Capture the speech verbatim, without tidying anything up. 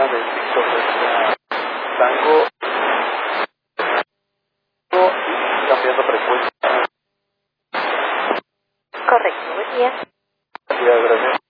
nueva de TikTok, es Tango y cambiando frecuencia. Correcto, buen día. Gracias, gracias.